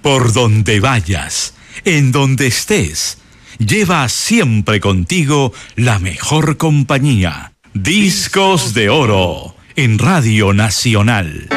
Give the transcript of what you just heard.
Por donde vayas, en donde estés, lleva siempre contigo la mejor compañía. Discos de Oro en Radio Nacional.